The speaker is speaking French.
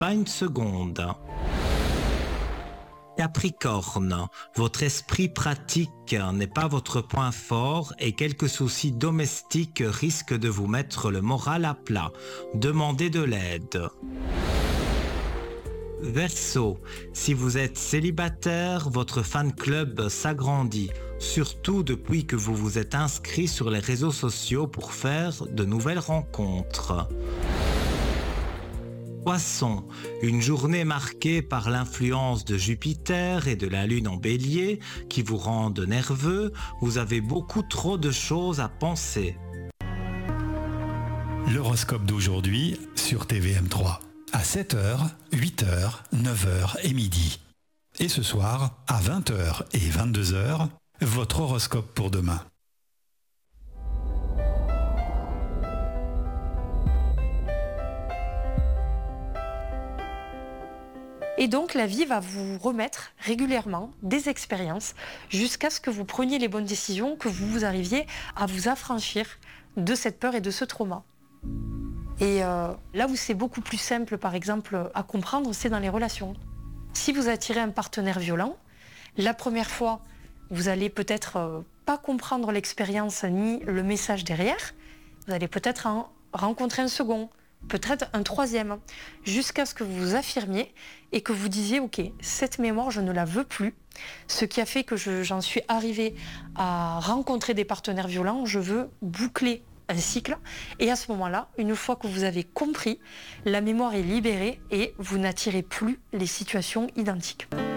pas une seconde. Capricorne, votre esprit pratique n'est pas votre point fort et quelques soucis domestiques risquent de vous mettre le moral à plat. Demandez de l'aide. Verseau, si vous êtes célibataire, votre fan club s'agrandit, surtout depuis que vous vous êtes inscrit sur les réseaux sociaux pour faire de nouvelles rencontres. Poisson, une journée marquée par l'influence de Jupiter et de la Lune en Bélier qui vous rendent nerveux, vous avez beaucoup trop de choses à penser. L'horoscope d'aujourd'hui sur TVM3 à 7h, 8h, 9h et midi. Et ce soir, à 20h et 22h, votre horoscope pour demain. Et donc la vie va vous remettre régulièrement des expériences jusqu'à ce que vous preniez les bonnes décisions, que vous arriviez à vous affranchir de cette peur et de ce trauma. Et là où c'est beaucoup plus simple, par exemple, à comprendre, c'est dans les relations. Si vous attirez un partenaire violent, la première fois, vous allez peut-être pas comprendre l'expérience ni le message derrière. Vous allez peut-être en rencontrer un second, peut-être un troisième, jusqu'à ce que vous vous affirmiez et que vous disiez « Ok, cette mémoire, je ne la veux plus ». Ce qui a fait que j'en suis arrivée à rencontrer des partenaires violents, je veux boucler un cycle. Et à ce moment-là, une fois que vous avez compris, la mémoire est libérée et vous n'attirez plus les situations identiques.